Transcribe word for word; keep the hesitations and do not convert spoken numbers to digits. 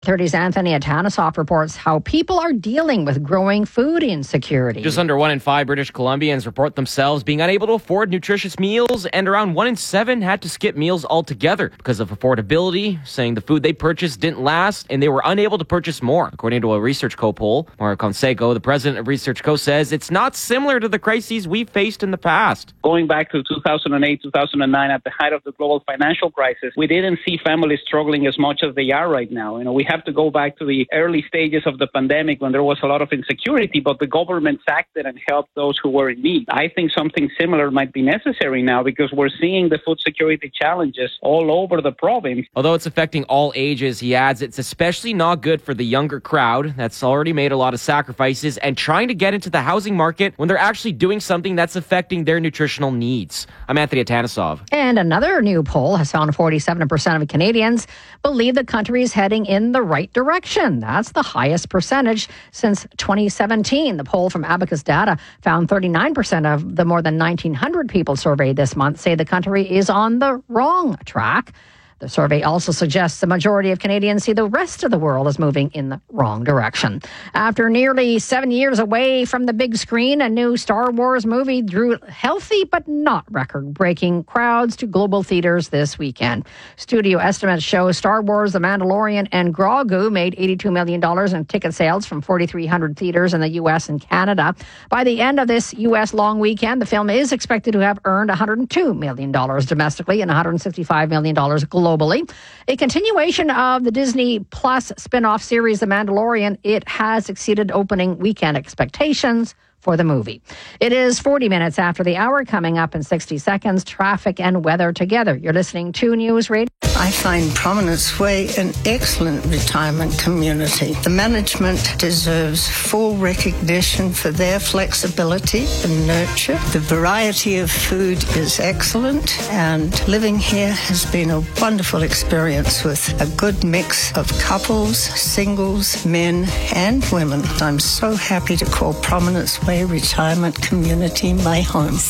thirty's Anthony Atanasoff reports how people are dealing with growing food insecurity. Just under one in five British Columbians report themselves being unable to afford nutritious meals, and around one in seven had to skip meals altogether because of affordability, saying the food they purchased didn't last and they were unable to purchase more. According to a Research Co poll, Maura Conseco, the president of Research Co, says it's not similar to the crises we've faced in the past. Going back to two thousand eight, two thousand nine, at the height of the global financial crisis, we didn't see families struggling as much as they are right now. You know, we have to go back to the early stages of the pandemic when there was a lot of insecurity, but the government acted and helped those who were in need. I think something similar might be necessary now because we're seeing the food security challenges all over the province. Although it's affecting all ages, he adds it's especially not good for the younger crowd that's already made a lot of sacrifices and trying to get into the housing market when they're actually doing something that's affecting their nutritional needs. I'm Anthony Atanasoff. And another new poll has found forty-seven percent of Canadians believe the country is heading in the right direction. That's the highest percentage since twenty seventeen. The poll from Abacus Data found thirty-nine percent of the more than nineteen hundred people surveyed this month say the country is on the wrong track. The survey also suggests the majority of Canadians see the rest of the world as moving in the wrong direction. After nearly seven years away from the big screen, a new Star Wars movie drew healthy but not record-breaking crowds to global theaters this weekend. Studio estimates show Star Wars, The Mandalorian, and Grogu made eighty-two million dollars in ticket sales from forty-three hundred theaters in the U S and Canada. By the end of this U S long weekend, the film is expected to have earned one hundred two million dollars domestically and one hundred sixty-five million dollars globally. Globally. A continuation of the Disney Plus spin-off series The Mandalorian, it has exceeded opening weekend expectations for the movie. It is forty minutes after the hour. Coming up in sixty seconds, traffic and weather together. You're listening to News Radio. I find Prominence Way an excellent retirement community. The management deserves full recognition for their flexibility and nurture. The variety of food is excellent, and living here has been a wonderful experience with a good mix of couples, singles, men, and women. I'm so happy to call Prominence Way Retirement Community my home.